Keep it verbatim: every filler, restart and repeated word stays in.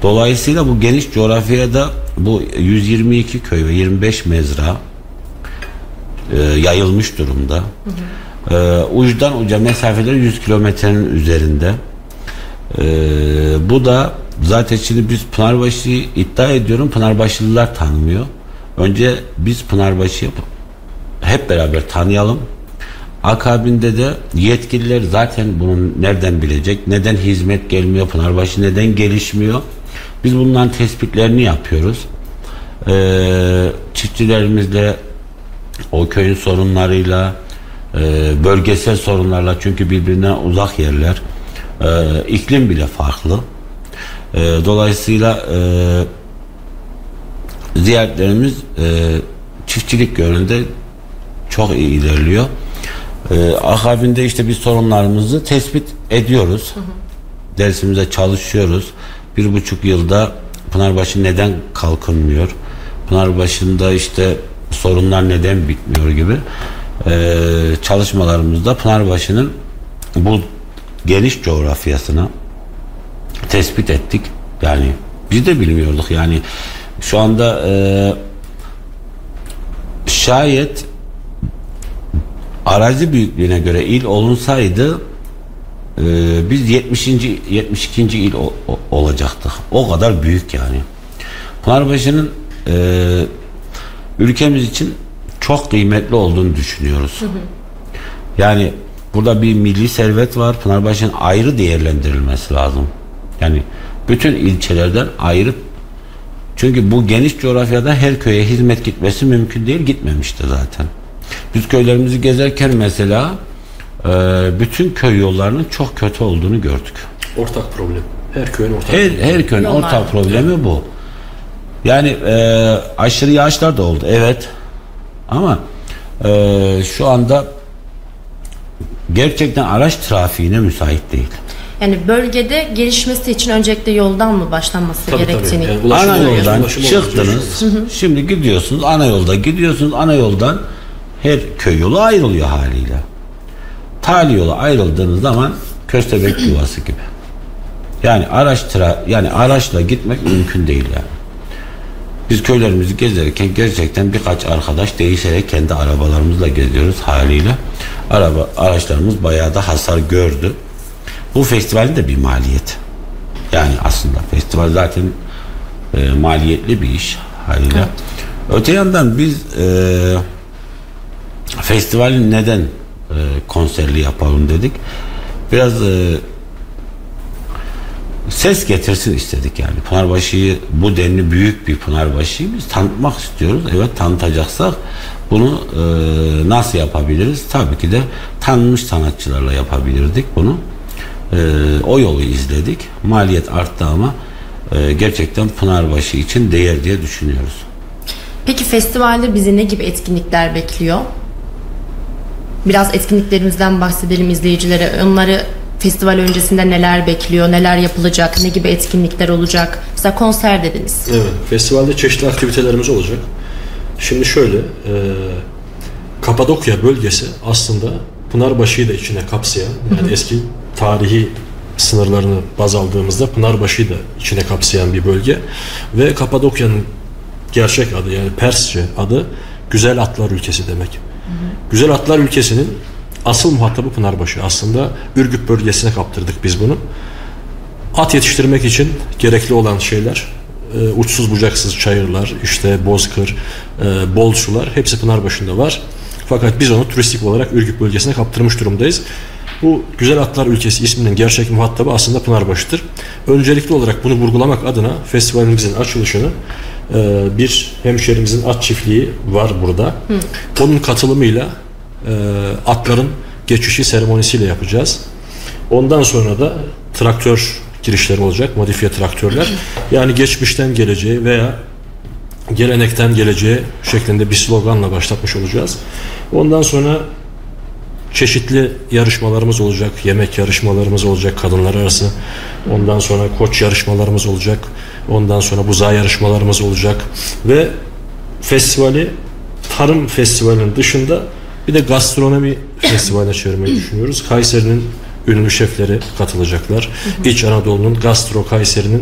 Dolayısıyla bu geniş coğrafyada bu yüz yirmi iki köy ve yirmi beş mezra e, yayılmış durumda. Hı hı. E, uçtan uca mesafeler yüz kilometrenin üzerinde. E, bu da zaten şimdi biz Pınarbaşı'yı iddia ediyorum, Pınarbaşılılar tanımıyor. Önce biz Pınarbaşı'yı hep beraber tanıyalım. Akabinde de yetkililer zaten bunun nereden bilecek, neden hizmet gelmiyor, Pınarbaşı neden gelişmiyor. Biz bunların tespitlerini yapıyoruz. Ee, çiftçilerimizle, o köyün sorunlarıyla, e, bölgesel sorunlarla, çünkü birbirinden uzak yerler, e, iklim bile farklı. E, dolayısıyla e, ziyaretlerimiz e, çiftçilik yönünde çok iyi ilerliyor. E, akabinde işte biz sorunlarımızı tespit ediyoruz. Hı hı. Dersimize çalışıyoruz. Bir buçuk yılda Pınarbaşı neden kalkınmıyor? Pınarbaşı'nda işte sorunlar neden bitmiyor gibi e, çalışmalarımızda Pınarbaşı'nın bu geniş coğrafyasını tespit ettik. Yani biz de bilmiyorduk. Yani şu anda e, şayet arazi büyüklüğüne göre il olunsaydı e, biz yetmişinci yetmiş ikinci il o, o, olacaktık. O kadar büyük yani. Pınarbaşı'nın e, ülkemiz için çok kıymetli olduğunu düşünüyoruz. Hı hı. Yani burada bir milli servet var. Pınarbaşı'nın ayrı değerlendirilmesi lazım. Yani bütün ilçelerden ayrı. Çünkü bu geniş coğrafyada her köye hizmet gitmesi mümkün değil. Gitmemişti zaten. Biz köylerimizi gezerken mesela e, bütün köy yollarının çok kötü olduğunu gördük. Ortak problem. Her köyün ortak her, problemi. Her köyün Yollar. ortak problemi bu. Yani e, aşırı yağışlar da oldu. Evet. Ama e, şu anda gerçekten araç trafiğine müsait değil. Yani bölgede gelişmesi için öncelikle yoldan mı başlanması tabii, gerektiğini? Tabii. Yani ana yoldan çıktınız. Hı hı. Şimdi gidiyorsunuz ana yolda gidiyorsunuz. Ana yoldan her köy yolu ayrılıyor haliyle. Tali yola ayrıldığınız zaman köstebek yuvası gibi. Yani araç tra yani araçla gitmek mümkün değil yani. Biz köylerimizi gezerken gerçekten birkaç arkadaş değişerek kendi arabalarımızla geziyoruz haliyle. Araba araçlarımız bayağı da hasar gördü. Bu festivalin de bir maliyet. Yani aslında festival zaten e, maliyetli bir iş haliyle. Evet. Öte yandan biz e, festivalin neden e, konserli yapalım dedik. Biraz e, ses getirsin istedik yani. Pınarbaşı'yı, bu denli büyük bir Pınarbaşı'yı biz tanıtmak istiyoruz. Evet, tanıtacaksak bunu e, nasıl yapabiliriz? Tabii ki de tanınmış sanatçılarla yapabilirdik bunu. E, o yolu izledik. Maliyet arttı ama e, gerçekten Pınarbaşı için değer diye düşünüyoruz. Peki festivalde bizi ne gibi etkinlikler bekliyor? Biraz etkinliklerimizden bahsedelim izleyicilere. Onları festival öncesinde neler bekliyor, neler yapılacak, ne gibi etkinlikler olacak? Mesela konser dediniz. Evet, festivalde çeşitli aktivitelerimiz olacak. Şimdi şöyle, e, Kapadokya bölgesi aslında Pınarbaşı'yı da içine kapsayan, yani hı hı. eski tarihi sınırlarını baz aldığımızda Pınarbaşı'yı da içine kapsayan bir bölge. Ve Kapadokya'nın gerçek adı, yani Persçe adı Güzel Atlar Ülkesi demek. Hı hı. Güzel Atlar Ülkesi'nin asıl muhatabı Pınarbaşı. Aslında Ürgüp bölgesine kaptırdık biz bunu. At yetiştirmek için gerekli olan şeyler, e, uçsuz bucaksız çayırlar, işte bozkır, e, bol sular, hepsi Pınarbaşı'nda var. Fakat biz onu turistik olarak Ürgüp bölgesine kaptırmış durumdayız. Bu Güzel Atlar Ülkesi isminin gerçek muhatabı aslında Pınarbaşı'dır. Öncelikli olarak bunu vurgulamak adına festivalimizin açılışını e, bir hemşerimizin at çiftliği var burada. Hı. Onun katılımıyla e, atların geçişi seremonisiyle yapacağız. Ondan sonra da traktör girişleri olacak, modifiye traktörler. Yani geçmişten geleceğe veya gelenekten geleceğe şeklinde bir sloganla başlatmış olacağız. Ondan sonra çeşitli yarışmalarımız olacak, yemek yarışmalarımız olacak kadınlar arası. Ondan sonra koç yarışmalarımız olacak. Ondan sonra buzağı yarışmalarımız olacak. Ve festivali tarım festivalinin dışında bir de gastronomi festivaline çevirmeyi düşünüyoruz. Kayseri'nin ünlü şefleri katılacaklar. Hı hı. İç Anadolu'nun Gastro Kayseri'nin